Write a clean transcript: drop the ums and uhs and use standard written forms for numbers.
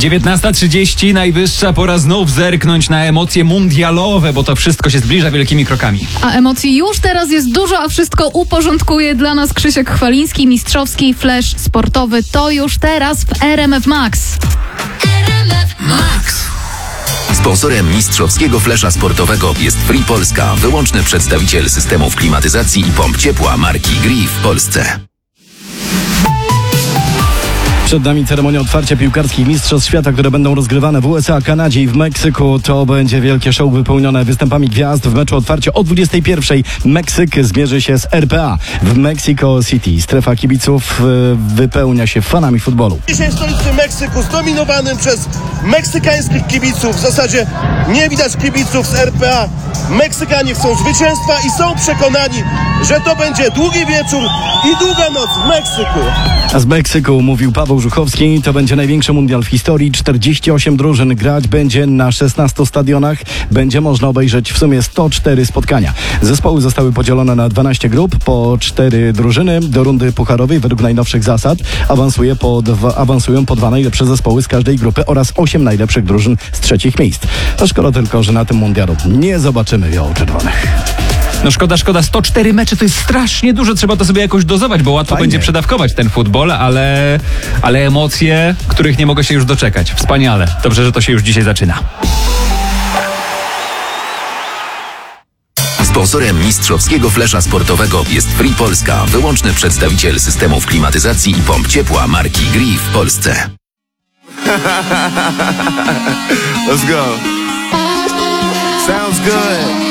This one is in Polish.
19:30, najwyższa pora znów zerknąć na emocje mundialowe, bo to wszystko się zbliża wielkimi krokami. A emocji już teraz jest dużo, a wszystko uporządkuje dla nas Krzysiek Chwaliński, mistrzowski flash sportowy. To już teraz w RMF Max. RMF Max. Sponsorem mistrzowskiego flesza sportowego jest Free Polska, wyłączny przedstawiciel systemów klimatyzacji i pomp ciepła marki Gree w Polsce. Przed nami ceremonia otwarcia piłkarskich mistrzostw świata, które będą rozgrywane w USA, Kanadzie i w Meksyku. To będzie wielkie show wypełnione występami gwiazd. W meczu otwarcia o 21:00 Meksyk zmierzy się z RPA w Mexico City. Strefa kibiców wypełnia się fanami futbolu. Dzisiaj w stolicy Meksyku zdominowanym przez meksykańskich kibiców. W zasadzie nie widać kibiców z RPA. Meksykanie chcą zwycięstwa i są przekonani, że to będzie długi wieczór i długa noc w Meksyku. A z Meksyku mówił Paweł Żuchowski. To będzie największy mundial w historii. 48 drużyn grać będzie na 16 stadionach. Będzie można obejrzeć w sumie 104 spotkania. Zespoły zostały podzielone na 12 grup, po 4 drużyny. Do rundy pucharowej według najnowszych zasad awansują po 2 najlepsze zespoły z każdej grupy oraz 8 najlepszych drużyn z trzecich miejsc. To szkoda tylko, że na tym mundialu nie zobaczymy biało-czerwonych. No szkoda. 104 mecze to jest strasznie dużo. Trzeba to sobie jakoś dozować, bo łatwo będzie przedawkować ten futbol, ale emocje, których nie mogę się już doczekać. Wspaniale. Dobrze, że to się już dzisiaj zaczyna. Sponsorem mistrzowskiego flesza sportowego jest Free Polska, wyłączny przedstawiciel systemów klimatyzacji i pomp ciepła marki Gree w Polsce. Let's go. Sounds good.